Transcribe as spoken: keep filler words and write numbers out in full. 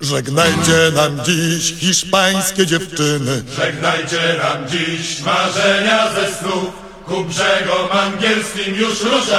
Żegnajcie nam dziś hiszpańskie dziewczyny. Żegnajcie nam dziś marzenia ze snów. Ku brzegom angielskim już rusza.